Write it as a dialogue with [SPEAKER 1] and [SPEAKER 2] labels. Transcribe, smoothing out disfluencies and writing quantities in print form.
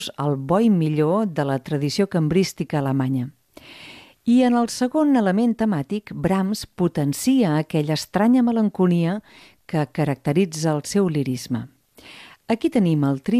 [SPEAKER 1] el bo i millor de la tradició cambrística alemanya. I en el segon element temàtic, Brahms potencia aquella estranya melancolia que caracteritza el seu lirisme. Aquí tenim el trio